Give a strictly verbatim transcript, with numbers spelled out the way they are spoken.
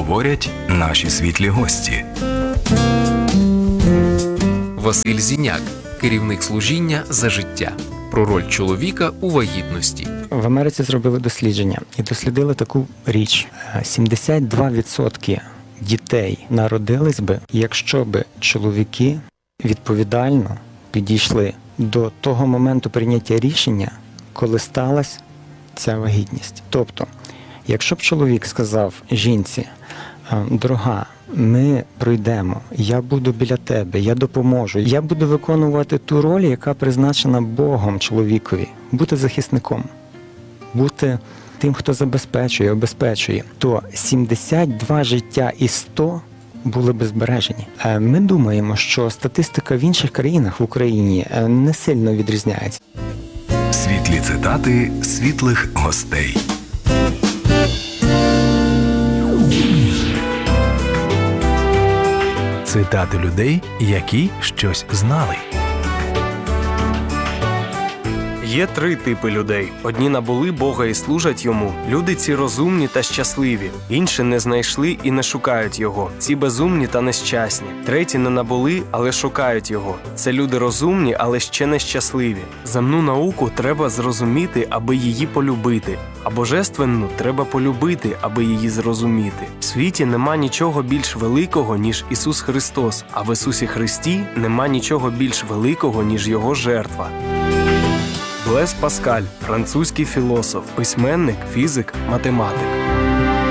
говорять наші світлі гості. Василь Зіняк, керівник служіння «За життя». Про роль чоловіка у вагітності. В Америці зробили дослідження і дослідили таку річ. сімдесят два відсотки дітей народились би, якщо би чоловіки відповідально підійшли до того моменту прийняття рішення, коли сталася ця вагітність. Тобто, якщо б чоловік сказав жінці: «Дорога, ми пройдемо, я буду біля тебе, я допоможу, я буду виконувати ту роль, яка призначена Богом чоловікові, бути захисником, бути тим, хто забезпечує, обезпечує», то сімдесят два життя із сто були б збережені. Ми думаємо, що статистика в інших країнах в Україні не сильно відрізняється. Світлі цитати світлих гостей. Цитати людей, які щось знали. Є три типи людей. Одні набули Бога і служать Йому. Люди ці розумні та щасливі. Інші не знайшли і не шукають Його. Ці безумні та нещасні. Треті не набули, але шукають Його. Це люди розумні, але ще не щасливі. Земну науку треба зрозуміти, аби її полюбити. А божественну треба полюбити, аби її зрозуміти. В світі нема нічого більш великого, ніж Ісус Христос. А в Ісусі Христі нема нічого більш великого, ніж Його жертва. Блез Паскаль – французький філософ, письменник, фізик, математик.